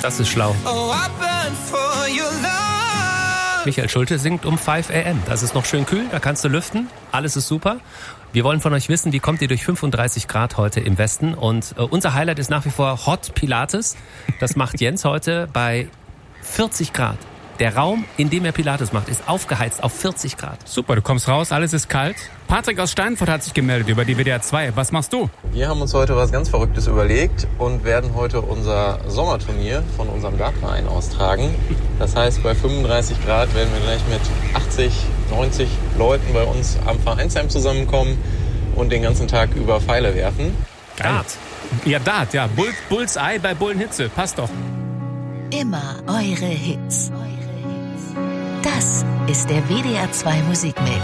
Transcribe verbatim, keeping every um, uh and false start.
Das ist schlau. Michael Schulte singt um fünf a m. Das ist noch schön kühl, da kannst du lüften. Alles ist super. Wir wollen von euch wissen, wie kommt ihr durch fünfunddreißig Grad heute im Westen? Und äh, unser Highlight ist nach wie vor Hot Pilates. Das macht Jens heute bei vierzig Grad. Der Raum, in dem er Pilates macht, ist aufgeheizt auf vierzig Grad. Super, du kommst raus, alles ist kalt. Patrick aus Steinfurt hat sich gemeldet über die W D R zwei. Was machst du? Wir haben uns heute was ganz Verrücktes überlegt und werden heute unser Sommerturnier von unserem Dartverein austragen. Das heißt, bei fünfunddreißig Grad werden wir gleich mit achtzig, neunzig Leuten bei uns am Vereinsheim zusammenkommen und den ganzen Tag über Pfeile werfen. Dart. Ja, Dart, ja. Bull, Bullseye bei Bullenhitze. Passt doch. Immer eure Hits. Das ist der W D R zwei Musikmix.